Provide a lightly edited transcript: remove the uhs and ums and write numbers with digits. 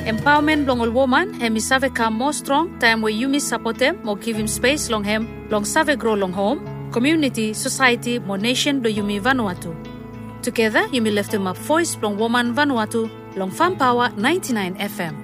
Empowerment long ol woman hemi save come more strong time where you miss support them or give him space long him long save grow long home community society mo nation do yumi Vanuatu. Together you may lift him up voice long woman Vanuatu long Farm Power 99 FM.